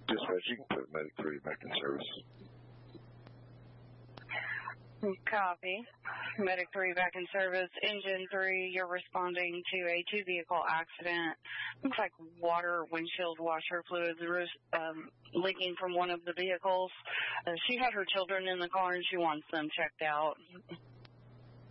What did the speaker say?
Dispatch, you can put Medic 3 back in service. Copy. Medic 3 back in service. Engine 3, you're responding to a two-vehicle accident. Looks like water windshield washer fluids leaking from one of the vehicles. She had her children in the car and she wants them checked out.